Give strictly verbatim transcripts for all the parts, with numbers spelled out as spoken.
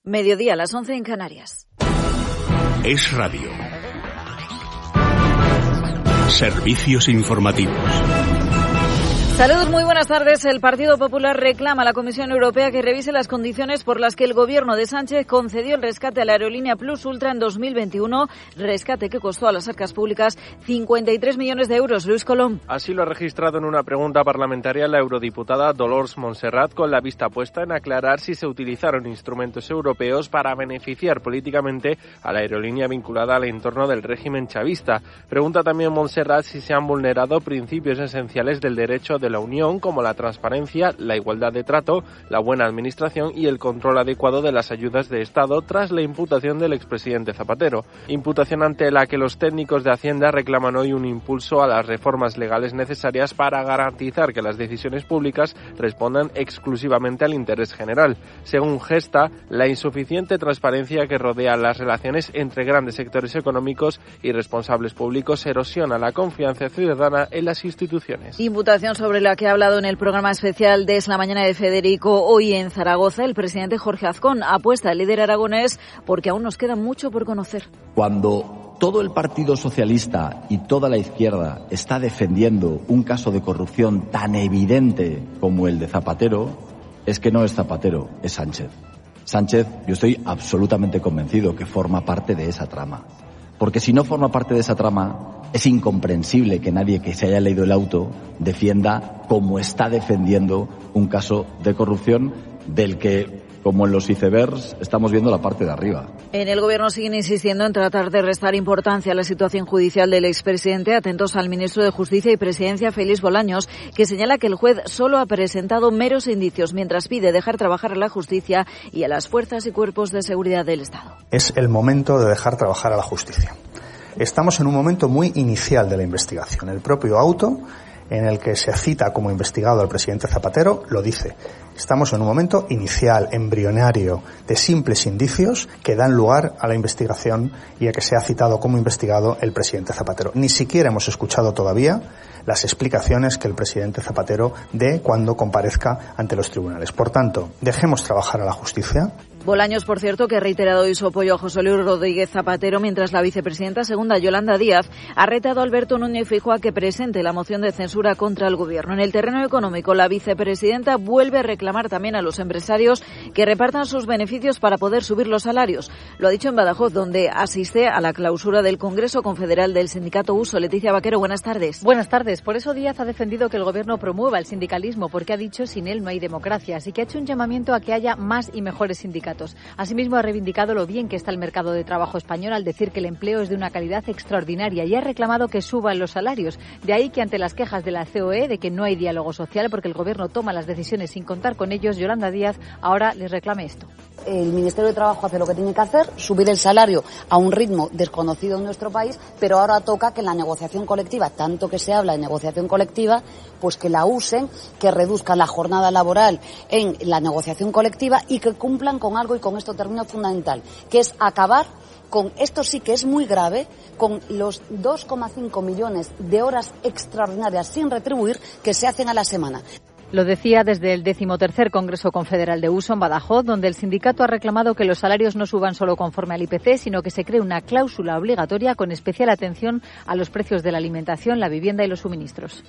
Mediodía, a las once en Canarias. Es Radio. Servicios informativos. Saludos, muy buenas tardes. El Partido Popular reclama a la Comisión Europea que revise las condiciones por las que el gobierno de Sánchez concedió el rescate a la aerolínea Plus Ultra en dos mil veintiuno, rescate que costó a las arcas públicas cincuenta y tres millones de euros. Luis Colom. Así lo ha registrado en una pregunta parlamentaria la eurodiputada Dolors Montserrat, con la vista puesta en aclarar si se utilizaron instrumentos europeos para beneficiar políticamente a la aerolínea vinculada al entorno del régimen chavista. Pregunta también Montserrat si se han vulnerado principios esenciales del derecho de la Unión, como la transparencia, la igualdad de trato, la buena administración y el control adecuado de las ayudas de Estado tras la imputación del expresidente Zapatero. Imputación ante la que los técnicos de Hacienda reclaman hoy un impulso a las reformas legales necesarias para garantizar que las decisiones públicas respondan exclusivamente al interés general. Según Gesta, la insuficiente transparencia que rodea las relaciones entre grandes sectores económicos y responsables públicos erosiona la confianza ciudadana en las instituciones. Imputación sobre la que ha hablado en el programa especial de Es la Mañana de Federico hoy en Zaragoza el presidente Jorge Azcón. Apuesta al líder aragonés porque aún nos queda mucho por conocer. Cuando todo el Partido Socialista y toda la izquierda está defendiendo un caso de corrupción tan evidente como el de Zapatero, es que no es Zapatero, es Sánchez. Sánchez, yo estoy absolutamente convencido que forma parte de esa trama. Porque si no forma parte de esa trama, es incomprensible que nadie que se haya leído el auto defienda como está defendiendo un caso de corrupción del que, como en los icebergs, estamos viendo la parte de arriba. En el Gobierno siguen insistiendo en tratar de restar importancia a la situación judicial del expresidente, atentos al ministro de Justicia y Presidencia, Félix Bolaños, que señala que el juez solo ha presentado meros indicios, mientras pide dejar trabajar a la justicia y a las fuerzas y cuerpos de seguridad del Estado. Es el momento de dejar trabajar a la justicia. Estamos en un momento muy inicial de la investigación. El propio auto en el que se cita como investigado al presidente Zapatero lo dice. Estamos en un momento inicial, embrionario, de simples indicios que dan lugar a la investigación y a que sea citado como investigado el presidente Zapatero. Ni siquiera hemos escuchado todavía las explicaciones que el presidente Zapatero dé cuando comparezca ante los tribunales. Por tanto, dejemos trabajar a la justicia. Bolaños, por cierto, que ha reiterado hoy su apoyo a José Luis Rodríguez Zapatero, mientras la vicepresidenta segunda, Yolanda Díaz, ha retado a Alberto Núñez Feijóo a que presente la moción de censura contra el Gobierno. En el terreno económico, la vicepresidenta vuelve a reclamar también a los empresarios que repartan sus beneficios para poder subir los salarios. Lo ha dicho en Badajoz, donde asiste a la clausura del Congreso Confederal del Sindicato Uso. Leticia Vaquero, buenas tardes. Buenas tardes. Por eso Díaz ha defendido que el Gobierno promueva el sindicalismo, porque ha dicho sin él no hay democracia, así que ha hecho un llamamiento a que haya más y mejores sindicatos. Asimismo, ha reivindicado lo bien que está el mercado de trabajo español al decir que el empleo es de una calidad extraordinaria y ha reclamado que suban los salarios. De ahí que ante las quejas de la C O E de que no hay diálogo social porque el Gobierno toma las decisiones sin contar con ellos, Yolanda Díaz ahora les reclame esto. El Ministerio de Trabajo hace lo que tiene que hacer, subir el salario a un ritmo desconocido en nuestro país, pero ahora toca que en la negociación colectiva, tanto que se habla de negociación colectiva, pues que la usen, que reduzcan la jornada laboral en la negociación colectiva y que cumplan con algo, y con esto termino, fundamental, que es acabar con, esto sí que es muy grave, con los dos coma cinco millones de horas extraordinarias sin retribuir que se hacen a la semana. Lo decía desde el decimotercer Congreso Confederal de Uso en Badajoz, donde el sindicato ha reclamado que los salarios no suban solo conforme al I P C, sino que se cree una cláusula obligatoria con especial atención a los precios de la alimentación, la vivienda y los suministros.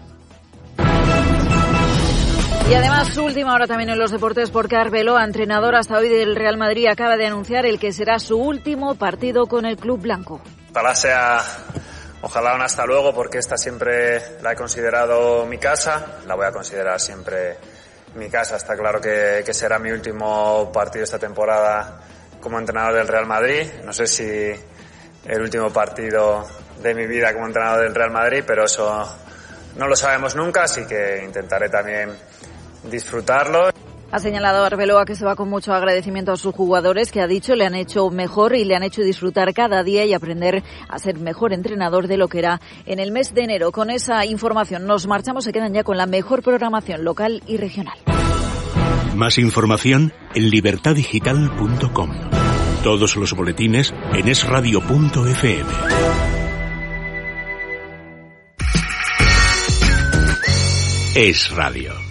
Y además, su última hora también en los deportes, porque Arbeloa, entrenador hasta hoy del Real Madrid, acaba de anunciar el que será su último partido con el club blanco. Ojalá sea, ojalá un hasta luego, porque esta siempre la he considerado mi casa, la voy a considerar siempre mi casa. Está claro que, que será mi último partido esta temporada como entrenador del Real Madrid. No sé si el último partido de mi vida como entrenador del Real Madrid, pero eso no lo sabemos nunca, así que intentaré también disfrutarlo. Ha señalado Arbeloa que se va con mucho agradecimiento a sus jugadores, que ha dicho le han hecho mejor y le han hecho disfrutar cada día y aprender a ser mejor entrenador de lo que era en el mes de enero. Con esa información nos marchamos, se quedan ya con la mejor programación local y regional. Más información en libertad digital punto com. Todos los boletines en es radio punto efe eme. Es Radio.